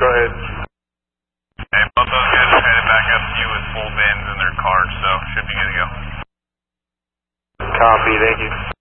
ahead. Hey, both those guys are headed back up to you with full bands in their cars, so should be good to go. Copy, thank you.